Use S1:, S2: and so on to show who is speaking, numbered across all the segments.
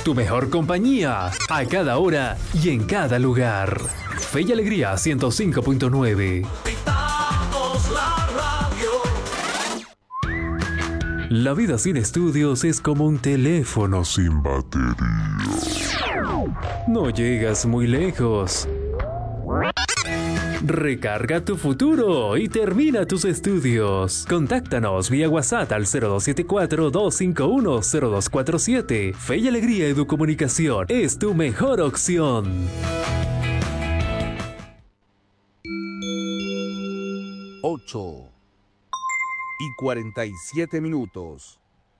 S1: Tu mejor compañía, a cada hora y en cada lugar. Fe y Alegría 105.9. La vida sin estudios es como un teléfono sin batería. No llegas muy lejos. Recarga tu futuro y termina tus estudios. Contáctanos vía WhatsApp al 0274-251-0247. Fe y Alegría Educomunicación es tu mejor opción.
S2: 8:47.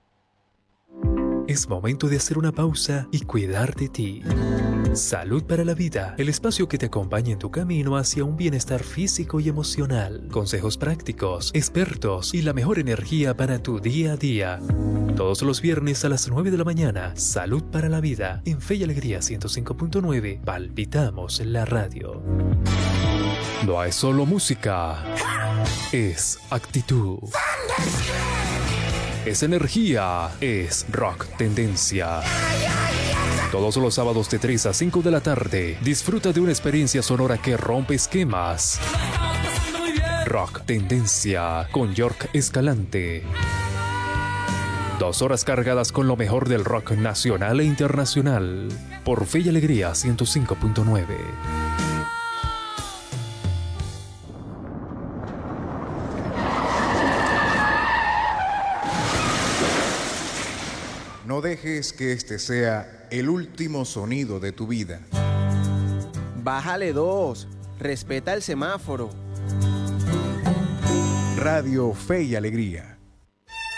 S1: Es momento de hacer una pausa y cuidar de ti. Salud para la Vida, el espacio que te acompaña en tu camino hacia un bienestar físico y emocional. Consejos prácticos, expertos y la mejor energía para tu día a día. Todos los viernes a las 9 de la mañana, Salud para la Vida, en Fe y Alegría 105.9, palpitamos en la radio. No es solo música, es actitud. Es energía, es rock tendencia. Todos los sábados de 3 a 5 de la tarde, disfruta de una experiencia sonora que rompe esquemas. Rock tendencia con York Escalante. 2 horas cargadas con lo mejor del rock nacional e internacional. Por Fe y Alegría 105.9.
S3: No dejes que este sea el último sonido de tu vida.
S4: Bájale 2. Respeta el semáforo.
S3: Radio Fe y Alegría.